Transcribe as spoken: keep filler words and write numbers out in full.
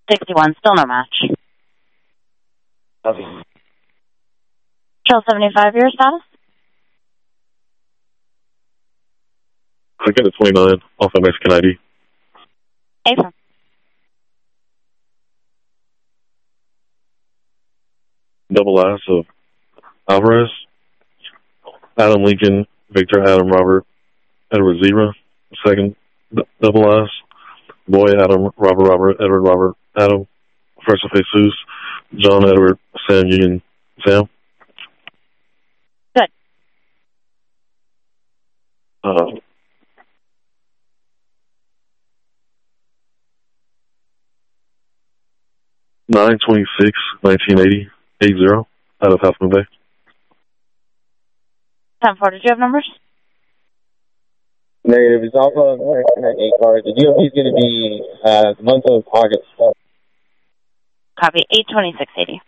sixty-one, still no match. Okay. Trail seventy-five, your status? I got a twenty-nine off of Mexican I D. Affirm. Double S of Alvarez, Adam Lincoln, Victor Adam Robert, Edward Zebra, second d- double S, Boy Adam Robert Robert, Edward Robert Adam, first of Jesus, John Edward Sam Union Sam. Good. Uh, nine twenty six nineteen eighty eight zero out of Half Moon Bay. ten four, did you have numbers? Negative. It's also an eight card. The D O T is going to be uh, the month of August. Copy, eight twenty-six eighty.